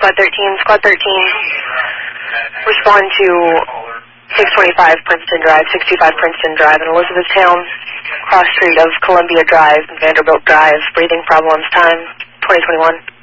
Squad 13. Squad 13, respond to 625 Princeton Drive, 625 Princeton Drive in Elizabethtown, cross street of Columbia Drive and Vanderbilt Drive, breathing problems, time 2021.